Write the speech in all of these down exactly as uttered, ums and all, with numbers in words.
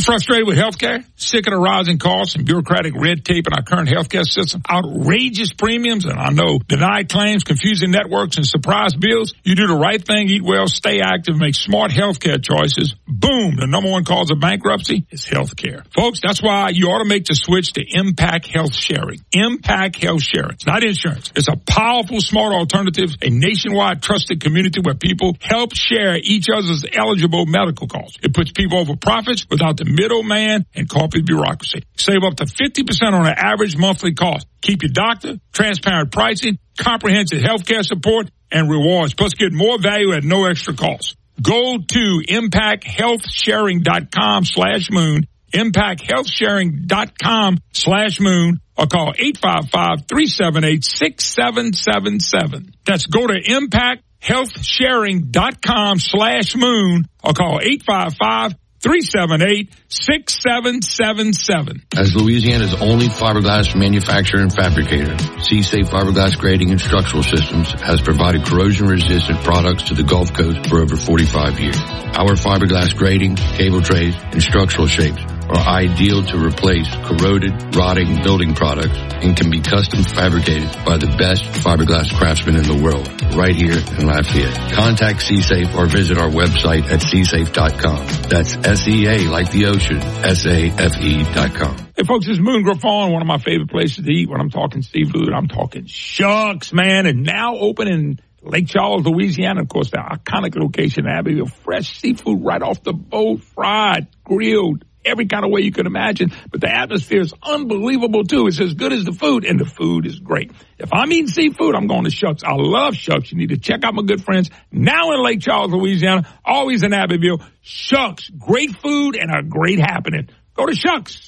frustrated with healthcare? Sick of the rising costs and bureaucratic red tape in our current healthcare system? Outrageous premiums and I know denied claims, confusing networks, and surprise bills? You do the right thing, eat well, stay active, make smart healthcare choices. Boom! The number one cause of bankruptcy is healthcare. Folks, that's why you ought to make the switch to Impact Health Sharing. Impact Health Sharing. It's not insurance. It's a powerful, smart alternative, a nationwide trusted community where people help share each other's eligible medical costs. It puts people over profits without the middleman and corporate bureaucracy. Save up to fifty percent on an average monthly cost. Keep your doctor, transparent pricing, comprehensive healthcare support, and rewards. Plus, get more value at no extra cost. Go to impacthealthsharing.com slash moon, impacthealthsharing.com slash moon, or call eight five five, three seven eight, six seven seven seven. That's go to impacthealthsharing.com slash moon, or call eight five five, three seven eight, six seven seven seven. As Louisiana's only fiberglass manufacturer and fabricator, C-Safe Fiberglass Grading and Structural Systems has provided corrosion-resistant products to the Gulf Coast for over forty-five years. Our fiberglass grading, cable trays, and structural shapes are ideal to replace corroded, rotting building products and can be custom fabricated by the best fiberglass craftsmen in the world right here in Lafayette. Contact C-Safe or visit our website at c safe dot com. That's S E A like the ocean, S A F E dot com. Hey, folks, this is Moon Griffon, one of my favorite places to eat. When I'm talking seafood, I'm talking Shucks, man, and now open in Lake Charles, Louisiana. Of course, the iconic location, Abbeville. Fresh seafood right off the boat, fried, grilled, every kind of way you can imagine. But the atmosphere is unbelievable, too. It's as good as the food, and the food is great. If I'm eating seafood, I'm going to Shucks. I love Shucks. You need to check out my good friends now in Lake Charles, Louisiana, always in Abbeville. Shucks, great food and a great happening. Go to Shucks.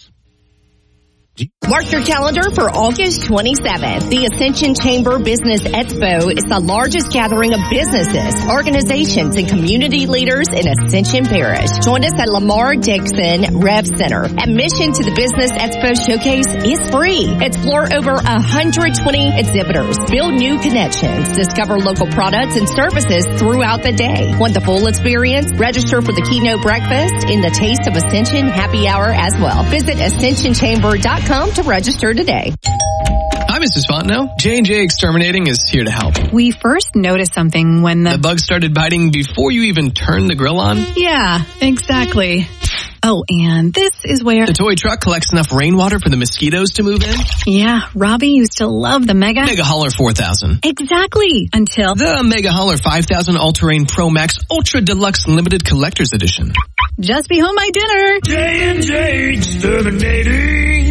Mark your calendar for August twenty-seventh. The Ascension Chamber Business Expo is the largest gathering of businesses, organizations, and community leaders in Ascension Parish. Join us at Lamar Dixon Rev Center. Admission to the Business Expo Showcase is free. Explore over one hundred twenty exhibitors. Build new connections. Discover local products and services throughout the day. Want the full experience? Register for the keynote breakfast in the Taste of Ascension happy hour as well. Visit ascension chamber dot com to register today. Hi, Missus Fontenot. J and J Exterminating is here to help. We first noticed something when the... The bug started biting before you even turned the grill on? Yeah, exactly. Oh, and this is where... The toy truck collects enough rainwater for the mosquitoes to move in? Yeah, Robbie used to love the Mega... Mega Hauler four thousand. Exactly, until... The Mega Hauler five thousand All-Terrain Pro Max Ultra Deluxe Limited Collector's Edition. Just be home my dinner. J and J Exterminating.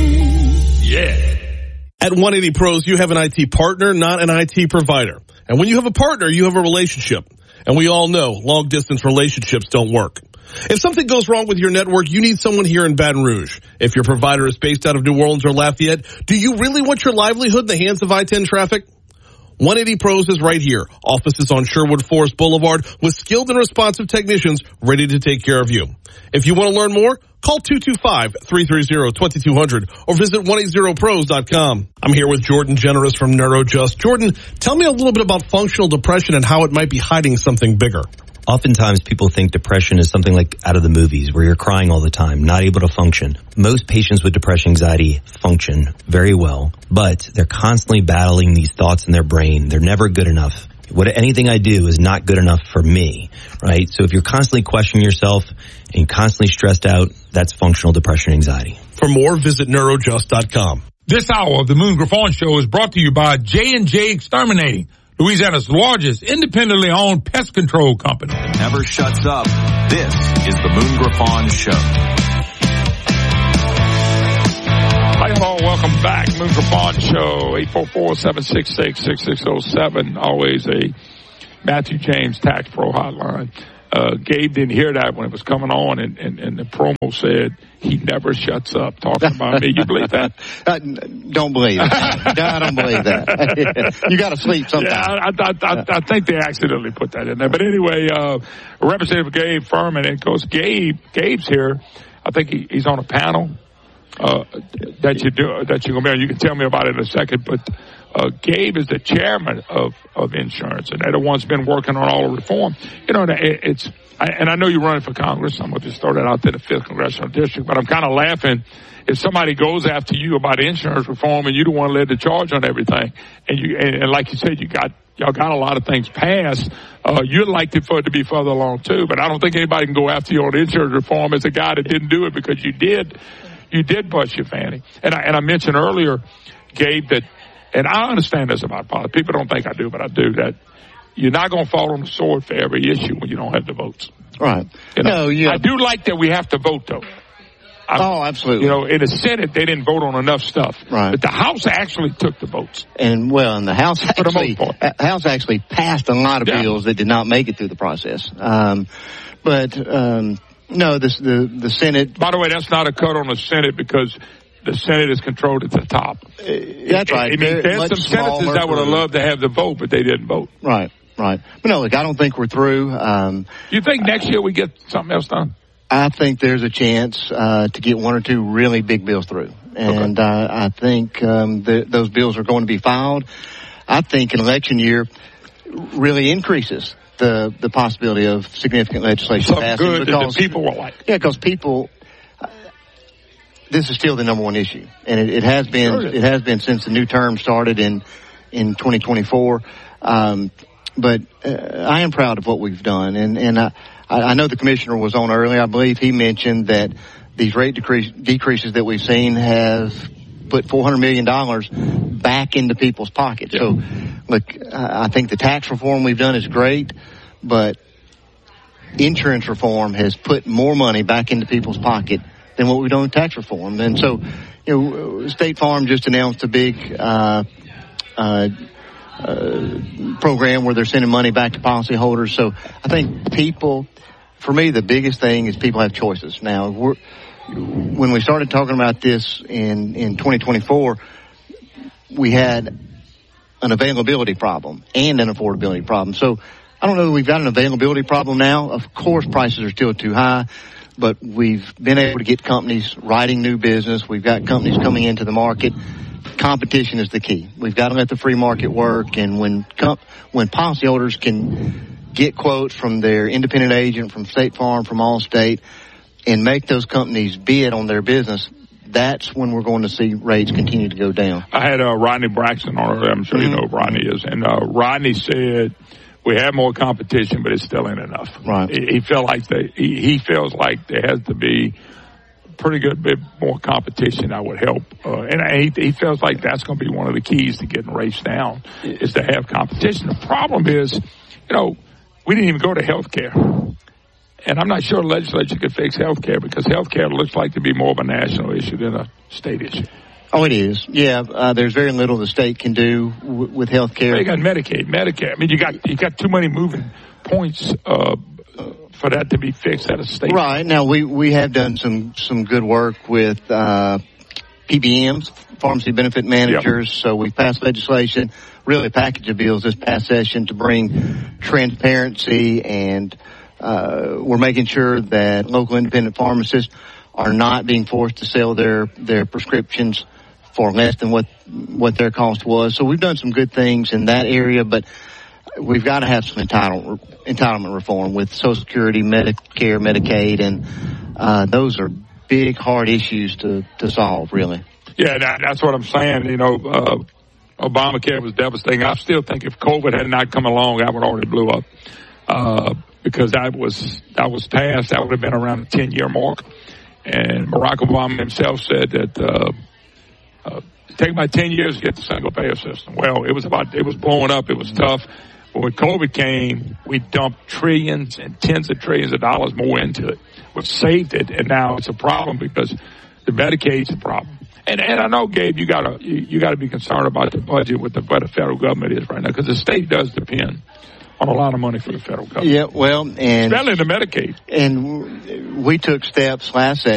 Yeah. At one eighty Pros, you have an I T partner, not an I T provider. And when you have a partner, you have a relationship. And we all know long-distance relationships don't work. If something goes wrong with your network, you need someone here in Baton Rouge. If your provider is based out of New Orleans or Lafayette, do you really want your livelihood in the hands of I ten traffic? one eighty Pros is right here. Offices on Sherwood Forest Boulevard with skilled and responsive technicians ready to take care of you. If you want to learn more, call two two five, three three zero, two two zero zero or visit one eighty pros dot com. I'm here with Jordan Generous from NeuroJust. Jordan, tell me a little bit about functional depression and how it might be hiding something bigger. Oftentimes people think depression is something like out of the movies where you're crying all the time, not able to function. Most patients with depression anxiety function very well, but they're constantly battling these thoughts in their brain. They're never good enough. What anything I do is not good enough for me, right? So if you're constantly questioning yourself and constantly stressed out, that's functional depression anxiety. For more, visit neurojust dot com. This hour of the Moon Griffon Show is brought to you by J and J Exterminating, Louisiana's largest independently owned pest control company. It never shuts up. This is the Moon Griffon Show. Hi, hello, welcome back. Moon Griffon Show, eight four four, seven six six, six six zero seven. Always a Matthew James Tax Pro hotline. Uh, Gabe didn't hear that when it was coming on, and, and, and the promo said he never shuts up talking about me. You believe that? Uh, don't believe that. I don't believe that. You got to sleep sometime. Yeah, I, I, I, I think they accidentally put that in there. But anyway, uh, Representative Gabe Furman, and of course, Gabe, Gabe's here. I think he, he's on a panel uh, that you do that you're gonna be on. You can tell me about it in a second, but. Uh, Gabe is the chairman of, of insurance, and they're the one's been working on all the reform. You know, it, it's I, and I know you're running for Congress. I'm going to just throw that out there, the fifth Congressional District. But I'm kind of laughing if somebody goes after you about insurance reform and you don't want to lead the charge on everything. And you, and, and like you said, you got, y'all got a lot of things passed. Uh, you'd like it for it to be further along too. But I don't think anybody can go after you on insurance reform as a guy that didn't do it because you did, you did bust your fanny. And I, and I mentioned earlier, Gabe, that, and I understand this about politics. People don't think I do, but I do, that you're not going to fall on the sword for every issue when you don't have the votes. Right. You know, no, yeah. I do like that we have to vote, though. I, oh, absolutely. You know, in the Senate, they didn't vote on enough stuff. Right. But the House actually took the votes. And, well, and the House For the actually, most part. House actually passed a lot of Yeah. bills that did not make it through the process. Um, but, um, no, this, the, the Senate. By the way, that's not a cut on the Senate because the Senate is controlled at the top. Uh, that's right. I mean, there's some senators that would have group. loved to have the vote, but they didn't vote. Right, right. But no, look, I don't think we're through. Um, You think next year we get something else done? I think there's a chance uh, to get one or two really big bills through. And okay. uh, I think um, the, those bills are going to be filed. I think an election year really increases the, the possibility of significant legislation Something passing. good because, that the people will like. Yeah, because people, uh, this is still the number one issue. And it, it has been, Sure it, it has been since the new term started in, in twenty twenty-four. Um, but uh, I am proud of what we've done. And, and I, I know the commissioner was on earlier. I believe he mentioned that these rate decrease, decreases that we've seen have put four hundred million dollars back into people's pockets. Yeah. So, look, I think the tax reform we've done is great, but insurance reform has put more money back into people's pocket than what we've done with tax reform. And so, you know, State Farm just announced a big uh, uh Uh, program where they're sending money back to policyholders. So I think people, for me, the biggest thing is people have choices. Now, we're, when we started talking about this in, in twenty twenty-four, we had an availability problem and an affordability problem. So I don't know that we've got an availability problem now. Of course, prices are still too high, but we've been able to get companies writing new business. We've got companies coming into the market. Competition is the key. We've got to let the free market work, and when comp- when policyholders can get quotes from their independent agent, from State Farm, from Allstate, and make those companies bid on their business, that's when we're going to see rates continue to go down. I had uh, Rodney Braxton on earlier. I'm sure mm-hmm. you know who Rodney is. And uh, Rodney said we have more competition, but it still ain't enough. Right. He, he felt like they, he, he feels like there has to be pretty good bit more competition that would help. Uh, and he, he feels like that's going to be one of the keys to getting rates down is to have competition. The problem is, you know, we didn't even go to health care. And I'm not sure the legislature could fix health care because health care looks like to be more of a national issue than a state issue. Oh, it is. Yeah, uh, there's very little the state can do w- with health care. Well, you got Medicaid, Medicare. I mean, you got you got too many moving points uh for that to be fixed at a state. Right. Now, we, we have done some, some good work with uh P B Ms, pharmacy benefit managers. Yep. So we passed legislation, really a package of bills this past session to bring transparency, and uh we're making sure that local independent pharmacists are not being forced to sell their, their prescriptions for less than what what their cost was. So we've done some good things in that area, but we've got to have some entitlement, entitlement reform with Social Security, Medicare, Medicaid, and uh, those are big, hard issues to, to solve, really. Yeah, that, that's what I'm saying. You know, uh, Obamacare was devastating. I still think if COVID had not come along, that would already blew up uh, because that was that was passed. That would have been around the ten-year mark. And Barack Obama himself said that uh, uh, it take about ten years to get the single-payer system. Well, it was about it was blowing up. It was tough. But when COVID came, we dumped trillions and tens of trillions of dollars more into it. We saved it, and now it's a problem because the Medicaid's a problem. And and I know, Gabe, you gotta you, you gotta be concerned about the budget with the where the federal government is right now because the state does depend on a lot of money for the federal government. Yeah, well, and especially the Medicaid. And we took steps last